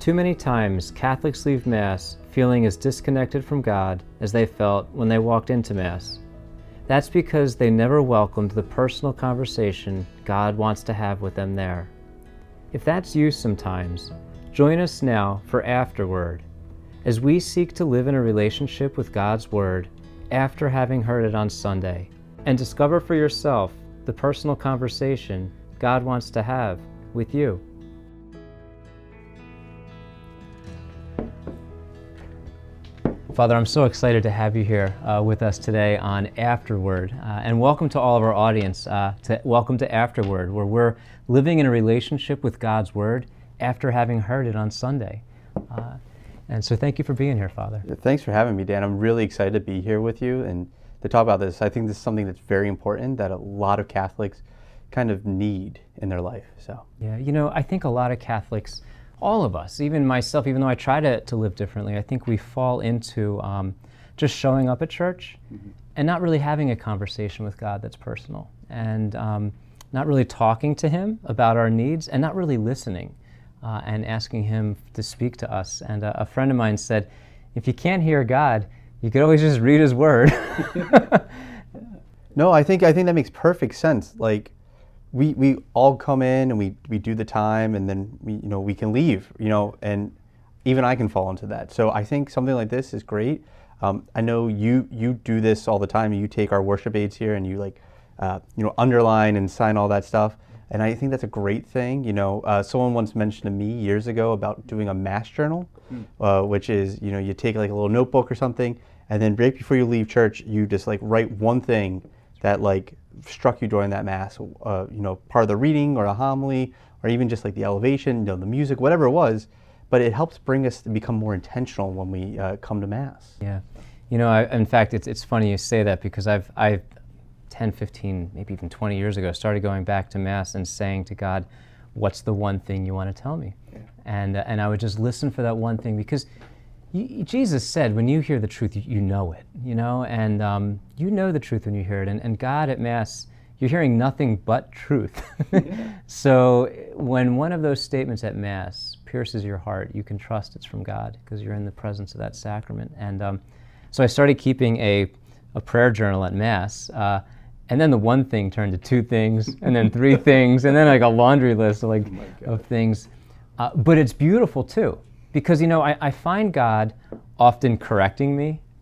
Too many times, Catholics leave Mass feeling as disconnected from God as they felt when they walked into Mass. That's because they never welcomed the personal conversation God wants to have with them there. If that's you sometimes, join us now for Afterword, as we seek to live in a relationship with God's Word after having heard it on Sunday, and discover for yourself the personal conversation God wants to have with you. Father, I'm so excited to have you here with us today on Afterword, and welcome to all of our audience. Welcome to Afterword, where we're living in a relationship with God's Word after having heard it on Sunday. And so thank you for being here, Father. Thanks for having me, Dan. I'm really excited to be here with you and to talk about this. I think this is something that's very important that a lot of Catholics kind of need in their life. So yeah, you know, I think a lot of Catholics, all of us, even myself, even though I try to live differently, I think we fall into just showing up at church and not really having a conversation with God that's personal, and not really talking to Him about our needs, and not really listening and asking Him to speak to us. And a friend of mine said, if you can't hear God, you could always just read His Word. No, I think that makes perfect sense. Like, we all come in and we do the time, and then we can leave, and even I can fall into that. So I think something like this is great. I know you do this all the time. You take our worship aids here and you underline and sign all that stuff. And I think that's a great thing. Someone once mentioned to me years ago about doing a Mass journal, which is, you take like a little notebook or something, and then right before you leave church, you just write one thing that struck you during that Mass, part of the reading or a homily, or even just the elevation, the music, whatever it was. But it helps bring us to become more intentional when we come to Mass. Yeah, in fact, it's funny you say that, because I've 10, 15, maybe even 20 years ago started going back to Mass and saying to God, what's the one thing you want to tell me? Yeah. And I would just listen for that one thing, because Jesus said, when you hear the truth, you know it, and you know the truth when you hear it. And God at Mass, you're hearing nothing but truth. Yeah. So when one of those statements at Mass pierces your heart, you can trust it's from God, because you're in the presence of that sacrament. And so I started keeping a prayer journal at Mass, and then the one thing turned to two things, and then three things, and then a laundry list of things. But it's beautiful too. Because, I find God often correcting me